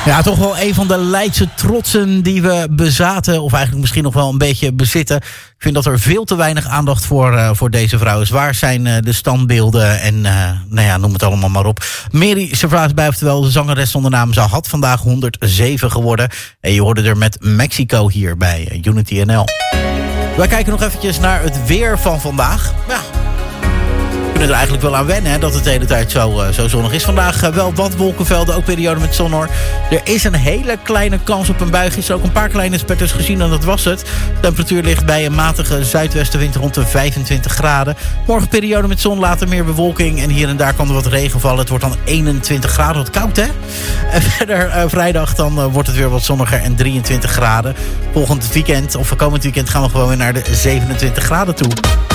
Ja, toch wel een van de Leidse trotsen die we bezaten. Of eigenlijk misschien nog wel een beetje bezitten. Ik vind dat er veel te weinig aandacht voor deze vrouw is. Waar zijn de standbeelden en noem het allemaal maar op. Mary Servaas, oftewel de zangeres zonder naam. Ze had vandaag 107 geworden. En je hoorde er met Mexico hier bij Unity NL. Wij kijken nog eventjes naar het weer van vandaag. Ja. We kunnen er eigenlijk wel aan wennen, hè, dat het de hele tijd zo zonnig is. Vandaag wel wat wolkenvelden, ook periode met zon hoor. Er is een hele kleine kans op een bui. Gisteren ook een paar kleine spetters gezien en dat was het. De temperatuur ligt bij een matige zuidwestenwind rond de 25 graden. Morgen periode met zon, later meer bewolking. En hier en daar kan er wat regen vallen. Het wordt dan 21 graden, wat koud hè? En verder vrijdag dan wordt het weer wat zonniger en 23 graden. Komend weekend gaan we gewoon weer naar de 27 graden toe.